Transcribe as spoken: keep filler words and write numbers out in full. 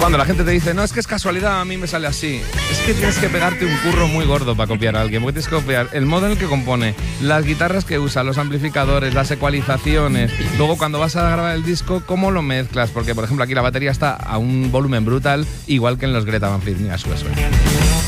Cuando la gente te dice, no, es que es casualidad, a mí me sale así, es que tienes que pegarte un curro muy gordo para copiar a alguien, porque tienes que copiar el modo en el que compone, las guitarras que usa, los amplificadores, las ecualizaciones, luego cuando vas a grabar el disco, cómo lo mezclas, porque por ejemplo aquí la batería está a un volumen brutal, igual que en los Greta Van Fleet. Mira, sube, sube.